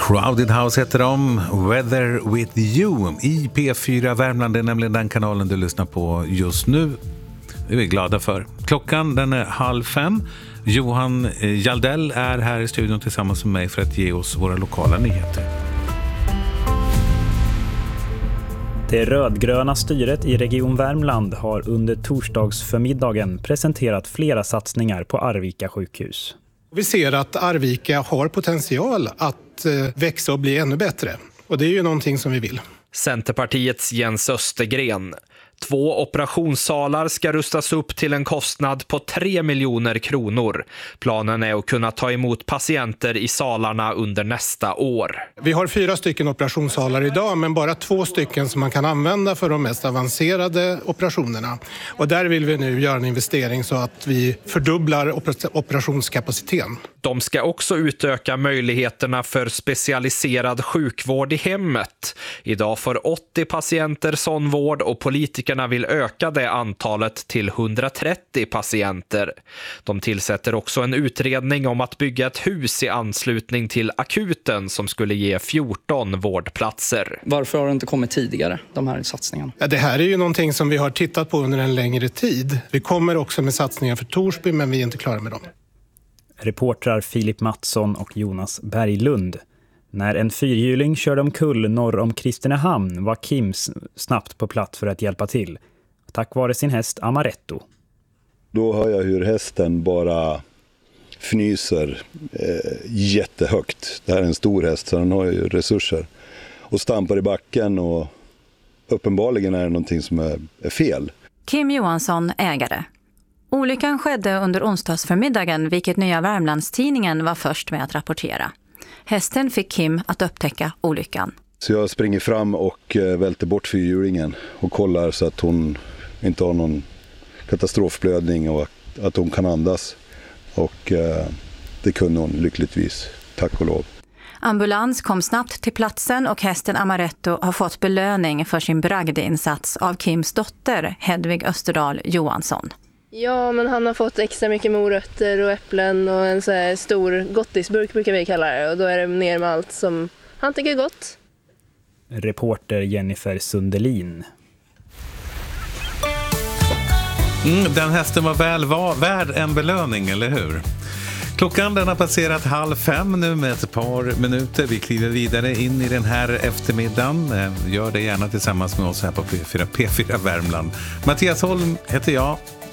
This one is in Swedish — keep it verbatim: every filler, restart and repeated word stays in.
Crowded House heter de, Weather with You i P fyra Värmland. Det är nämligen den kanalen du lyssnar på just nu. Det är vi glada för. Klockan den är halv fem. Johan Jaldell är här i studion tillsammans med mig för att ge oss våra lokala nyheter. Det rödgröna styret i Region Värmland har under torsdagsförmiddagen presenterat flera satsningar på Arvika sjukhus. Vi ser att Arvika har potential att växa och bli ännu bättre. Och det är ju någonting som vi vill. Centerpartiets Jens Östergren. Två operationssalar ska rustas upp till en kostnad på tre miljoner kronor. Planen är att kunna ta emot patienter i salarna under nästa år. Vi har fyra stycken operationssalar idag, men bara två stycken som man kan använda för de mest avancerade operationerna. Och där vill vi nu göra en investering så att vi fördubblar oper- operationskapaciteten. De ska också utöka möjligheterna för specialiserad sjukvård i hemmet. Idag får åttio patienter sån vård och politikerna vill öka det antalet till hundratrettio patienter. De tillsätter också en utredning om att bygga ett hus i anslutning till akuten som skulle ge fjorton vårdplatser. Varför har det inte kommit tidigare, de här satsningarna? Ja, det här är ju någonting som vi har tittat på under en längre tid. Vi kommer också med satsningar för Torsby, men vi är inte klara med dem. Reportrar Filip Mattsson och Jonas Berglund. När en fyrhjuling körde omkull norr om Kristinehamn var Kim snabbt på plats för att hjälpa till. Tack vare sin häst Amaretto. Då hör jag hur hästen bara fnyser eh, jättehögt. Det här är en stor häst så den har ju resurser. Och stampar i backen och uppenbarligen är det någonting som är, är fel. Kim Johansson, ägare. Olyckan skedde under onsdagsförmiddagen, vilket Nya Värmlandstidningen var först med att rapportera. Hästen fick Kim att upptäcka olyckan. Så jag springer fram och välter bort fyrhjulingen och kollar så att hon inte har någon katastrofblödning och att hon kan andas. Och eh, det kunde hon lyckligtvis, tack och lov. Ambulans kom snabbt till platsen och hästen Amaretto har fått belöning för sin bragdinsats av Kims dotter Hedvig Österdahl Johansson. Ja, men han har fått extra mycket morötter och äpplen och en så här stor gottisburk brukar vi kalla det. Och då är det ner med allt som han tycker är gott. Reporter Jennifer Sundelin. Mm, den hästen var väl var, värd en belöning, eller hur? Klockan den har passerat halv fem nu med ett par minuter. Vi kliver vidare in i den här eftermiddagen. Gör det gärna tillsammans med oss här på P fyra, P fyra Värmland. Mattias Holm heter jag.